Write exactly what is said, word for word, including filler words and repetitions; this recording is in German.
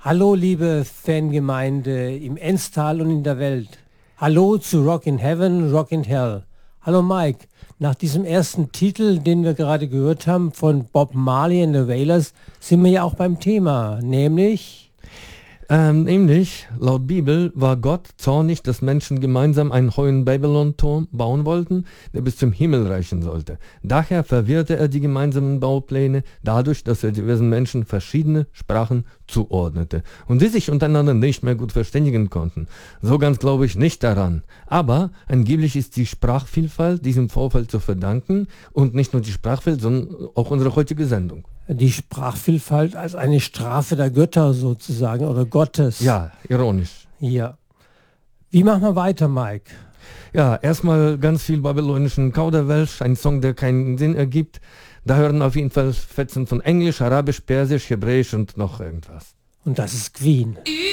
Hallo liebe Fangemeinde im Enstal und in der Welt. Hallo zu Rock in Heaven, Rock in Hell. Hallo Mike, nach diesem ersten Titel, den wir gerade gehört haben von Bob Marley and the Wailers, sind wir ja auch beim Thema, nämlich... Ähm, nämlich, laut Bibel war Gott zornig, dass Menschen gemeinsam einen hohen Babylon-Turm bauen wollten, der bis zum Himmel reichen sollte. Daher verwirrte er die gemeinsamen Baupläne dadurch, dass er diversen Menschen verschiedene Sprachen zuordnete und sie sich untereinander nicht mehr gut verständigen konnten. So ganz glaube ich nicht daran. Aber angeblich ist die Sprachvielfalt diesem Vorfall zu verdanken und nicht nur die Sprachvielfalt, sondern auch unsere heutige Sendung. Die Sprachvielfalt als eine Strafe der Götter sozusagen oder Gottes. Ja, ironisch. Ja. Wie machen wir weiter, Mike? Ja, erstmal ganz viel babylonischen Kauderwelsch, ein Song, der keinen Sinn ergibt. Da hören auf jeden Fall Fetzen von Englisch, Arabisch, Persisch, Hebräisch und noch irgendwas. Und das ist Queen.